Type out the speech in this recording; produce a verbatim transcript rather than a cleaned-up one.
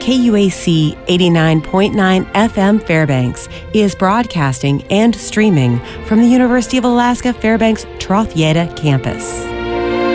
K U A C eighty-nine point nine F M Fairbanks is broadcasting and streaming from the University of Alaska Fairbanks Troth Yeta campus.